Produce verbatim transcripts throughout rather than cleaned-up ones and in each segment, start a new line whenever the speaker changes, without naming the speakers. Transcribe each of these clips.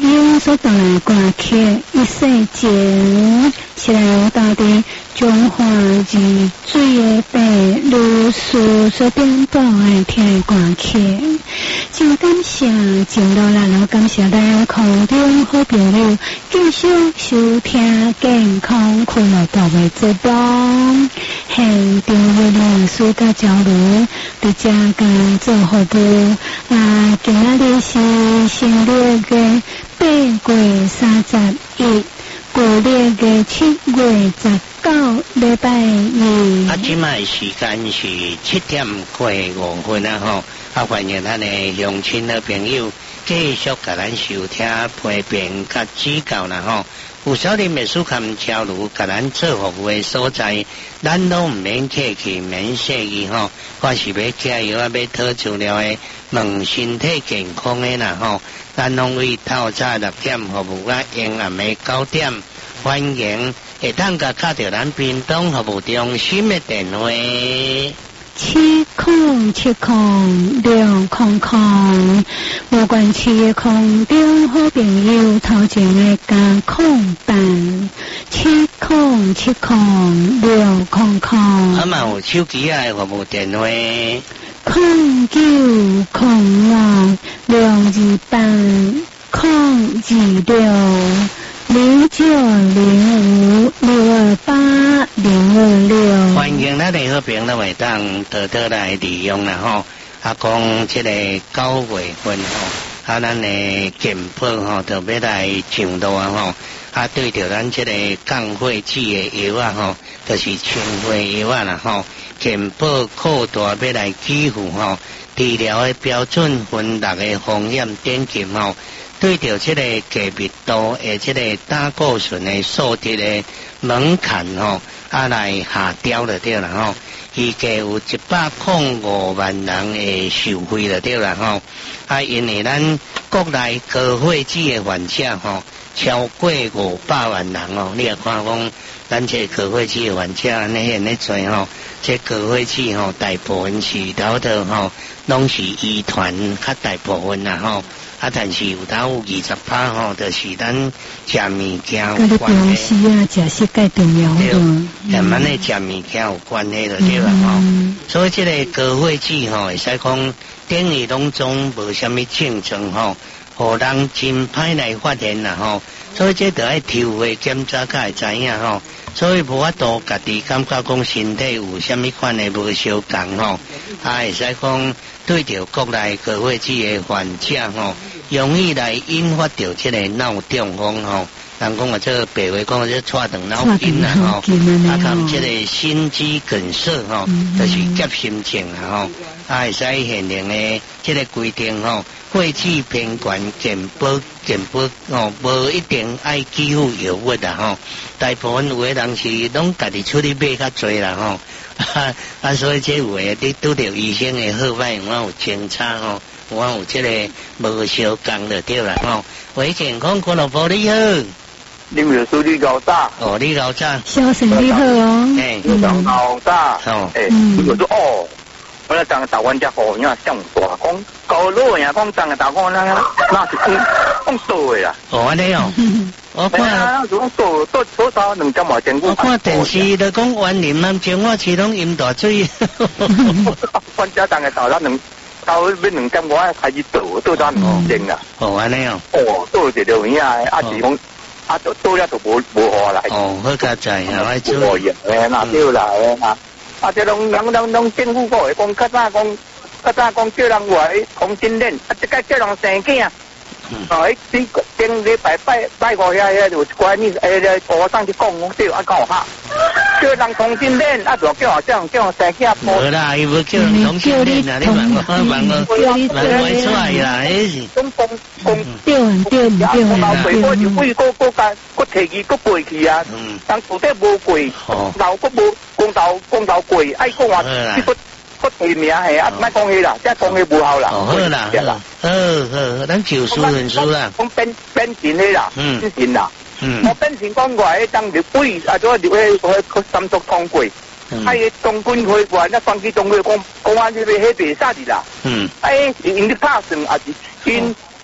友所带来歌曲，一世情是来到的中华之水的白露丝所编导的听歌曲。真感谢，真热闹闹感谢咱空中好朋友继续收听健康快乐大会节目。现场为咱暑假交流，伫遮甲做服务。啊，今仔日是新历嘅八月三十一，旧历嘅七月十九，礼拜二。
啊，今摆时间是七点过五分啊吼！啊，欢迎咱的乡亲的朋友继续甲咱收听批评甲指教啦吼。有少年美术馆交流，甲咱做服务的所在，咱都唔免客气，免谢意吼。我是要加油啊，要讨资料的，问身体健康的啦吼。咱拢为透早六点服务啊，阴暗的九点，欢迎会当甲敲着咱屏东服务中心的电话。
七空七空六空空，无关市的空中好朋友头前的加空板，七空七空六空空。
啊嘛有手机啊服务电话，
空九空六六二八空二六。零九零五六二八零二六，
欢迎咱的好朋友会当多多来利用啦吼。啊，讲这个九月份吼，啊，咱的健保吼就要来上路啊吼。啊，对着咱这个降血脂的药啊吼，就是清血药啊啦吼。健保扩大要来给付吼，治疗的标准分六个风险点检吼。对着这个低密度诶，这个胆固醇的数值的门槛吼，啊来下调就对啦吼。预计有一百零五万人诶受惠就对啦吼。啊，因为咱国内高血脂的患者吼超过五百万人哦。你也看讲，咱这高血脂的患者安尼现咧做吼，这高血脂吼大部分是头头吼，拢是遗传较大部分啦吼。啊，但是有当有二十趴吼，就是咱食物件有关系。
是啊，食食介重要
对，慢慢咧食物件有关系就对啦吼。所以这个高血脂吼，会使讲等于拢总无啥物症状吼，互人真歹来发现啦吼。所以这得爱抽血检查才会知影吼。所以无法度家己感觉讲身体有啥物款的无相共吼，啊会使讲对着国内高血脂的患者吼，容易来引发着这个脑中风吼。人讲啊，这个白话讲这错动脑筋啦吼，啊，含这个心肌梗塞吼，就是急心症啊吼，啊会使现行的这个规定吼，血脂偏悬健保健保吼，无一定爱给付药物啦吼，大部分有的人是拢家己出去买较济啦吼，啊啊，所以这有诶你拄着医生的好歹，我有清查吼，我有这个无相共就对啦吼，为健康俱乐部你好。
你们属你老大
哦，你老大，
小生你好哦，
哎，
你当老大
哦，
哎，我说哦，我来当台湾只好人像大讲高老呀，讲当个大讲那那是讲讲多的啦。
哦，安尼哦，我看
如果多多多少两千毛钱，
我看电视都讲园林南前我市拢饮大水。
阮家当个大咱两到要两千我开始多多咱两千啊。
哦，安尼哦，
哦，多一条影啊是讲。啊，都多了都无无好来。
哦，好加在啊，我做。
无用诶，那对啦诶啊，啊，这拢人人拢政府讲诶，讲较早讲，较早讲叫人来同性恋，啊，这个叫人生囝。哦，迄顶顶礼拜拜拜五遐遐有一寡呢，诶，和尚去讲讲对，啊，讲哈，叫人同性恋，啊，就叫这样叫人生囝。
无啦，伊无叫人同性恋啊，你问我问我问我出来啦，迄是。
讲讲讲。
对对对。
老辈我就为个个家个提议个过去啊，但到底无过，老个无公道公道过，爱讲话这个个提名系啊，莫讲起啦，即系讲起无效啦。
好啦，好好，咱就事论事啦。
讲变变钱的啦，变钱啦。我变钱讲话，迄当日鬼啊，做入去去三足通过，啊，伊中军会馆那双机中会讲讲啊，你迄袂使哩啦。嗯，哎，因你拍算啊是因。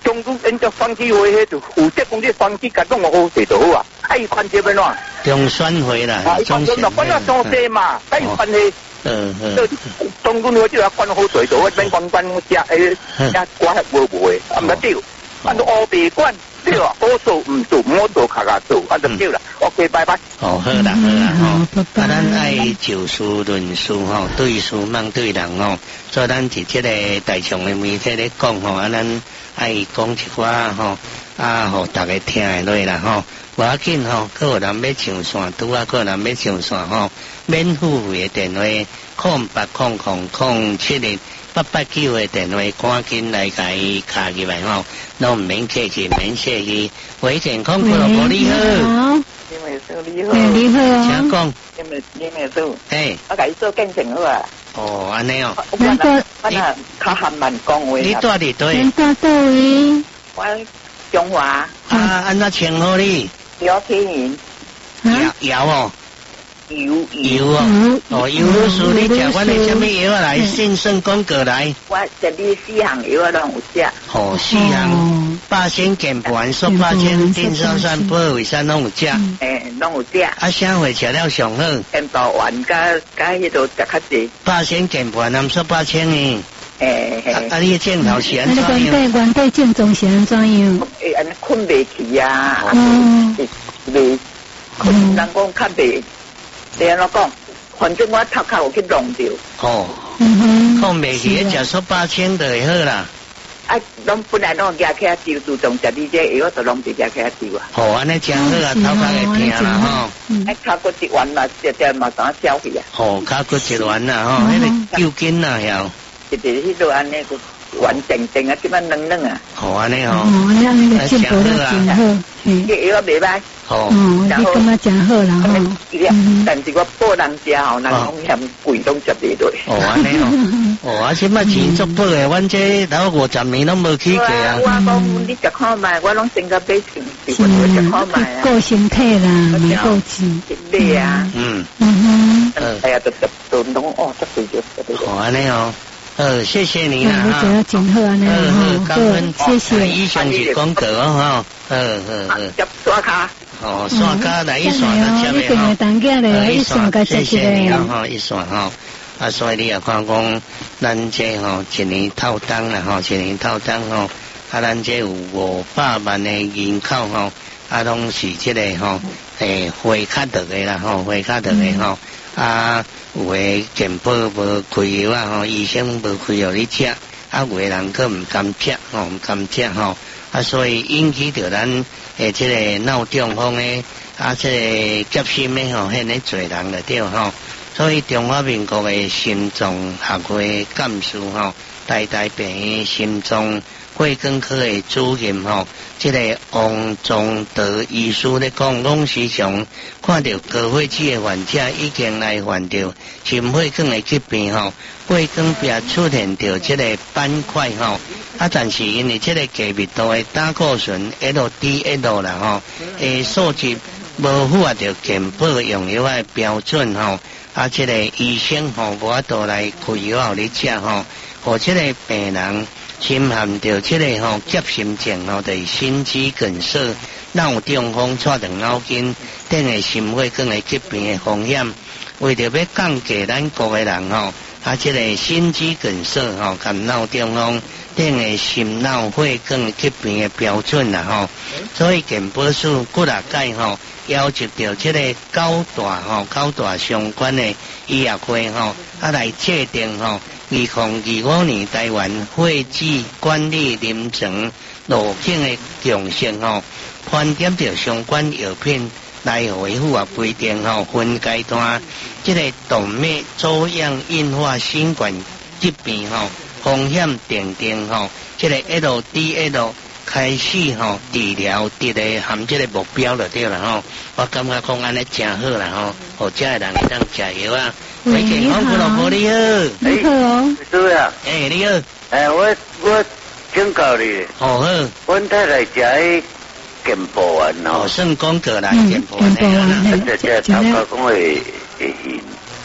中途因着放弃话，迄就负责讲这放弃，甲弄个好势就好啊。啊，伊关节要哪？
中选会啦，
啊，伊关节嘛，关了上势嘛，啊，伊关系。
嗯嗯。
中途我就要关好势就好，免关关只诶，只关系无无诶，啊唔得对，按照乌白管。对啊，好做唔做，唔好做，卡卡做，啊就对啦。OK，拜拜。
哦，好啦好啦吼，啊，咱爱就事论事吼，对事莫对人吼。所以咱伫这个大众的媒体咧讲吼，啊，咱爱讲一寡吼，啊，互大家听下落啦吼。无要紧吼，佫有人要上线，拄啊，佫有人要上线吼，免付费的电话，空八空空空七零。八八九的电话，赶紧来甲伊卡入来吼，拢唔免客气，免客气。喂，健康俱乐部你好，
你咪做你好，
你好，
请讲。
你咪你咪做，
诶，
我甲伊做见证好啊。
哦，安尼哦。
我我我那较含慢讲话。
你住伫对？
你住倒位？
我中华。
啊，安怎称呼你？
姚天云。
姚姚哦。
油
油哦，哦油女士，你食阮的什么药来？信顺广告来。
我食你四项药拢有食。
哦，四项，八仙健盘、说八仙、丁香酸、保卫山拢有食。
诶，拢有食。
啊，啥货食了上好？
健保丸加加迄度食较济。
八仙健盘含说八仙呢？
诶嘿。
啊，你镜头是安怎样？
啊，你原底原底症状是安怎样？
诶，安尼困袂去啊。
哦。
袂困，人讲较袂。你安怎讲？反正我头壳有去弄掉。
哦，讲袂起，食说八千就会好啦。啊，
拢本来拢夹起酒，自从食你这药，就拢是夹起酒啊。
好，安尼真好啊，头壳会疼啦吼。
哎，脚骨一丸嘛，食食嘛，怎消去啊？
哦，脚骨一丸啦吼，迄个救筋啦，晓。
一直迄度安尼个丸正正啊，即摆软软啊。
好安尼吼。
哦，安尼个进步了真好。
这药袂歹。
哦，
你感觉真好啦吼。
但是我报人食吼，人讲嫌贵，拢食袂落。
哦，安尼哦，哦，啊，即摆钱足宝诶，阮这头五十年拢无去过啊。
我讲你食看卖，我拢先个买钱，是我食看卖啊。
顾身体啦，没顾钱。
对啊。
嗯。
嗯哼。
哎呀，都都都拢哦，足贵着。
哦，安尼哦。呃，谢谢你啦哈。
呃，真好安尼
哈。
好，谢谢。
以上是广告哦哈。呃呃呃。
接刷卡。
哦，刷卡来一刷就接的哈。
呃，一刷
谢谢你啊哈，一刷哈。啊，所以你也看讲，咱这吼一年透当啦吼，一年透当吼，啊，咱这有五百万的人口吼，啊，拢是这个吼，诶，花卡得的啦吼，花卡得的吼。啊，有诶健保无开药啊吼，医生无开药你食，啊，有诶人佫毋甘食吼，毋甘食吼，啊，所以引起着咱诶即个脑中风诶，啊，即个急心诶吼，迄个侪人了对吼，所以中华民国诶心脏学会干事吼，台大病院心脏血管科诶主任吼，即个王宗德医师咧讲，拢时常看到高血脂诶患者已经来患着心血管诶疾病吼，血管壁出现着即个斑块吼，啊，但是因为即个低密度诶胆固醇 L D L 啦吼，诶数值无符合着健保用药诶标准吼，啊，即个医生吼无法度来开药互你食吼，互即个病人侵犯着即个吼急心症吼，就是心肌梗塞、脑中风、错动脑筋等诶心血管诶疾病诶风险。为着要降低咱国诶人吼，啊，即个心肌梗塞吼、甲脑中风等诶心脑血管疾病诶标准啦吼，所以健保署几啊届吼要求着即个九大吼九大相关诶医学会吼，啊来制定吼。二零二五年台湾血脂管理临床路径的共识吼，盘点着相关药品来维护啊规定吼分阶段，即、这个动脉粥样硬化心管疾病吼风险定定吼，即、这个 L D L 开始吼治疗伫个含即个目标就对啦吼，我感觉讲安尼真好啦吼，或者人会当食药啊。喂，健康俱乐部你好，
你好哦，
是啊，
诶，你好，
诶，我我警告你，
好好，
阮太太食迄健保丸哦，
算广告啦，健保丸
啦，
即即头壳讲会会晕，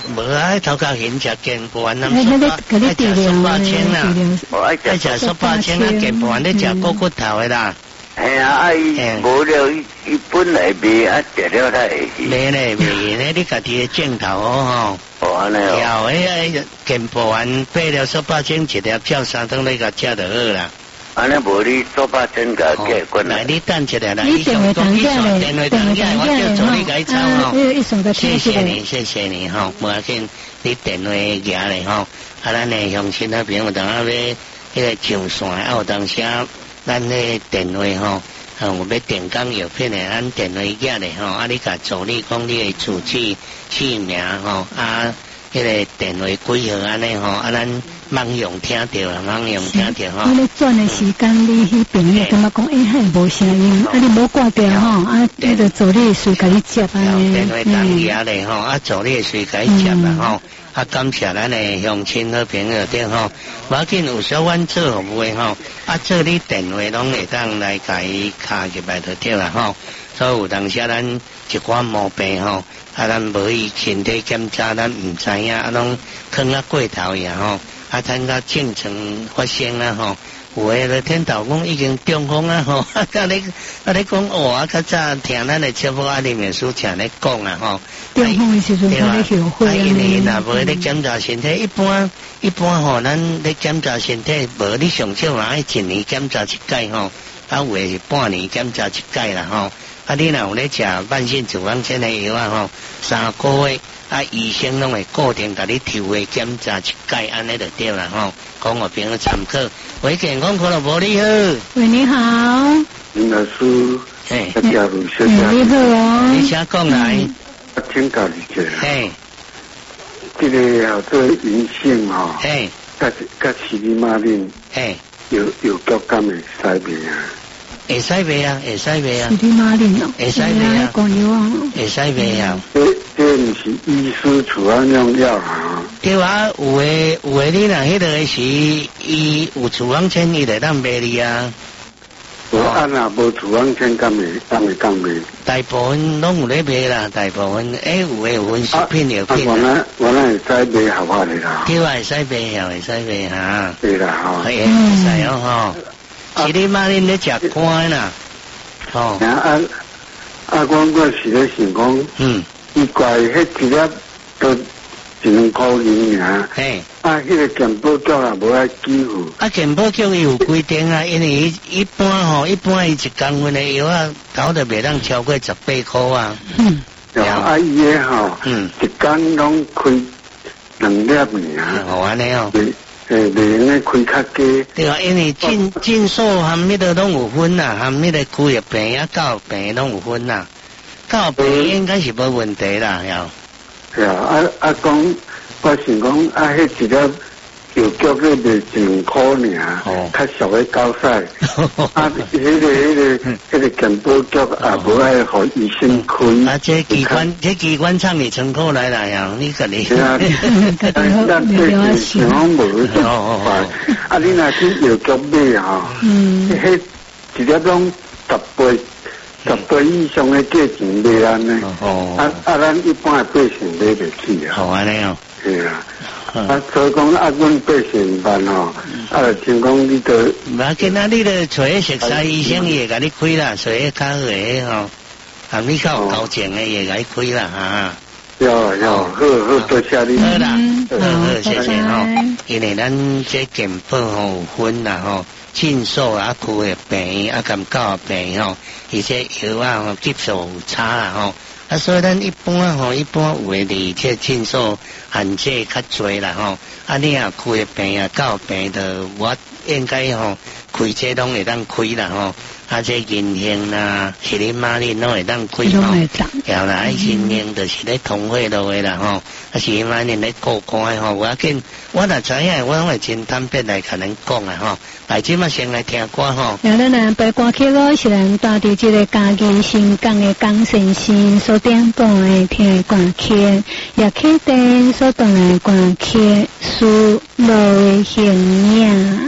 无啊，头壳现食健盘，咱
十八，
爱食十八千啦，爱食十八千啊，健盘你食骨骨头的啦。
系啊，啊伊无了，伊本来卖啊，食了才会去。
卖咧卖咧，你家己的镜头哦吼。
哦，安尼哦。
要迄个健盘买了十八千一粒，照三顿你甲食就好啦。
安尼无你十八千甲结棍
来，你等一下来，
你电话当家嘞，
电话当家，我叫助理甲伊抄吼。谢谢你，谢谢你吼，无要紧，你电话拿来吼，啊，咱诶乡亲那边有当下要迄个上线，啊有当时啊，咱诶电话吼，啊有要电工药品诶，咱电话拿来吼，啊你甲助理讲你诶住址、姓名吼，啊。迄个电话几号安尼吼，啊咱网用听着啦，网用听着吼。
你咧转的时间，你迄边咧感觉讲，哎，还无声音，啊，你无挂掉吼，啊，迄个助理随甲你接安尼。
电话当家咧吼，啊，助理随甲伊接啦吼，啊，感谢咱的乡亲好朋友对吼，无要紧有小阮做服务的吼，啊，做你电话拢会当来甲伊卡入来就对啦吼，所以有当时咱一寡毛病吼。啊，咱无伊身体检查，咱唔知影，啊，拢坑啊过头呀吼，啊，等到正常发生啊吼，有诶咧天头讲已经中风啊吼，啊，你啊你讲哦，啊，较早听咱诶节目啊，里面所听咧讲啊吼，
中风诶时阵他咧后悔啊，
因为若无咧检查身体，一般一般吼，咱咧检查身体，无你上少嘛爱一年检查一届吼，啊，有诶是半年检查一届啦吼。啊，你若有咧食慢性脂肪酸的药啊吼，三个月啊，医生拢会固定甲你抽诶检查一届，安尼就对啦吼。讲我朋友参考，喂，健康可乐无你好。
喂，你好。
林老师，
嘿，
大家好，谢谢。
你好哦。
你先讲来。
我请教你者。
嘿。
这个啊，做银杏吼。
嘿。
甲甲西里马林。
嘿。
有有脚感的使袂啊？
会使卖啊，会使卖啊。
西里马林哦。
会使卖啊。
讲药啊。
会使卖啊。
这这毋是医师处方用药啊？
对啊，有诶有诶，你若迄个是伊有处方签，伊来当卖你啊。
我按若无处方签，敢会敢会讲卖？
大部分拢有咧卖啦，大部分诶有诶有分食品药品。
啊，我那我那会使卖合法的啦。
对啊，会使卖又会使卖哈。
对啦，吼。
会会使哦吼。是你妈恁咧食宽啦，吼。
啊啊啊！我我是咧想讲，嗯，伊怪迄一粒都一两块银尔。嘿。啊，迄个健保局也无爱给付。
啊，健保局伊有规定啊，因为伊一般吼，一般伊一公分的药啊，搞得袂当超过十八块啊。
嗯。啊，伊个吼，嗯，一工拢开两粒尔。
哦，安尼哦。
诶，袂用咧开较低。
对啊，因为进进数含迄个拢有分呐，含迄个开药病啊、教病拢有分呐。教病应该是无问题啦，要。
是啊，啊啊讲，我想讲啊，迄一粒药局个卖一两块尔，较俗个交赛。啊，迄个迄个迄个健保局也无爱互医生开。
啊，这机关这机关唱你村口来啦呀，你个你。
啊，咱对想讲无得法。啊，你若去药局买吼，迄一粒拢十倍。十倍以上的价钱买安尼，啊啊，咱一般的百姓买得起啊。
好安尼哦。
是啊。啊，所以讲啊，阮百姓办吼，啊，听讲你都。
唔要紧啊，你都找个熟悉医生伊会甲你开啦，找个较好个吼，啊，你较有交情的伊会甲你开啦哈。
要要，好好多谢你。
好啦，好好谢谢吼，因为咱这健保吼有分啦吼。进数啊，开的病啊，咁教病吼，而且药啊吼接受有差啦吼，啊，所以咱一般吼，一般有诶离这进数限制较侪啦吼，啊，你啊开的病啊，教病的我应该吼开这拢会当开啦吼，啊，这银杏啦、西里马林拢会当开吼，然后啦，爱银杏就是咧通血路的啦吼，啊，西里马林咧过关吼，我要紧，我若知影，我会真坦白来甲恁讲啊吼。来，即马先来听歌吼。
然后咱白歌曲咯，是咱带伫即个嘉义新港的港先生所点播的听的歌曲，也肯定所带来歌曲，属无的形影。